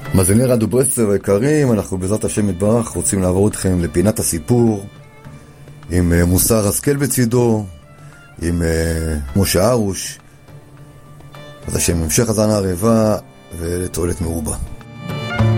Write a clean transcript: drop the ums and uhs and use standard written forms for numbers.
מאזיני רדיו ברסלב היקרים, אנחנו בעזרת השם יתברך רוצים לעבור אתכם לפינת הסיפור עם מוסר השכל בצידו, עם משה ארוש. אז השם המשך הזנה ערבה ולתועלת מרובה.